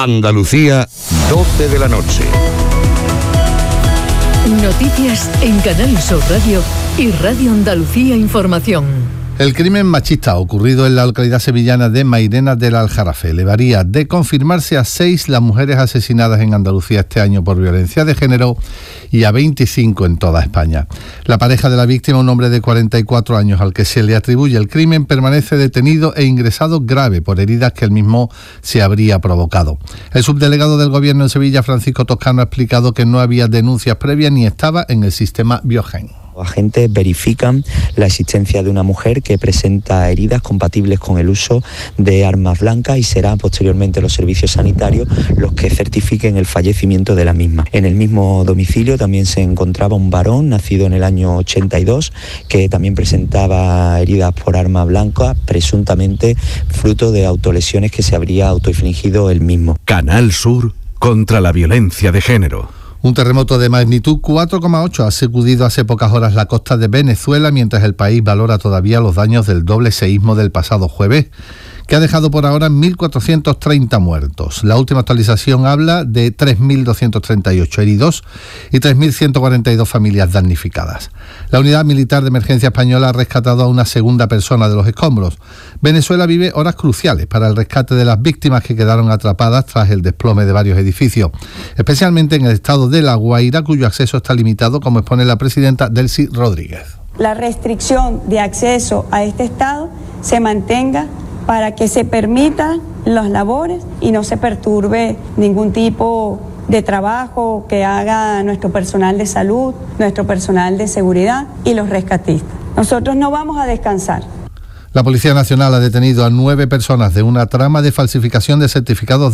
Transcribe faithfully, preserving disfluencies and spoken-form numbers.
Andalucía, doce de la noche. Noticias en Canal Sur Radio y Radio Andalucía Información. El crimen machista ocurrido en la localidad sevillana de Mairena del Aljarafe elevaría de confirmarse a seis las mujeres asesinadas en Andalucía este año por violencia de género y a veinticinco en toda España. La pareja de la víctima, un hombre de cuarenta y cuatro años al que se le atribuye el crimen, permanece detenido e ingresado grave por heridas que él mismo se habría provocado. El subdelegado del Gobierno en Sevilla, Francisco Toscano, ha explicado que no había denuncias previas ni estaba en el sistema Biogen. Los agentes verifican la existencia de una mujer que presenta heridas compatibles con el uso de armas blancas y serán posteriormente los servicios sanitarios los que certifiquen el fallecimiento de la misma. En el mismo domicilio también se encontraba un varón nacido en el año ochenta y dos que también presentaba heridas por arma blanca, presuntamente fruto de autolesiones que se habría autoinfligido él mismo. Canal Sur contra la violencia de género. Un terremoto de magnitud cuatro coma ocho ha sacudido hace pocas horas la costa de Venezuela, mientras el país valora todavía los daños del doble seísmo del pasado jueves, que ha dejado por ahora mil cuatrocientos treinta muertos. La última actualización habla de tres mil doscientos treinta y ocho heridos y tres mil ciento cuarenta y dos familias damnificadas. La Unidad Militar de Emergencia Española ha rescatado a una segunda persona de los escombros. Venezuela vive horas cruciales para el rescate de las víctimas que quedaron atrapadas tras el desplome de varios edificios, especialmente en el estado de La Guaira, cuyo acceso está limitado, como expone la presidenta Delcy Rodríguez. La restricción de acceso a este estado se mantenga para que se permitan las labores y no se perturbe ningún tipo de trabajo que haga nuestro personal de salud, nuestro personal de seguridad y los rescatistas. Nosotros no vamos a descansar. La Policía Nacional ha detenido a nueve personas de una trama de falsificación de certificados